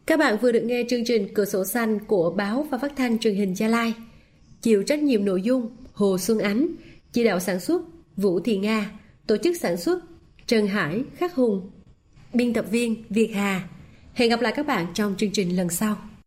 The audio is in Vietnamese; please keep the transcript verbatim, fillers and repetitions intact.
Các bạn vừa được nghe chương trình Cửa sổ xanh của Báo Và Phát thanh Truyền hình Gia Lai. Chịu trách nhiệm nội dung Hồ Xuân Ánh, chỉ đạo sản xuất Vũ Thị Nga, tổ chức sản xuất Trần Hải, Khắc Hùng, biên tập viên Việt Hà. Hẹn gặp lại các bạn trong chương trình lần sau.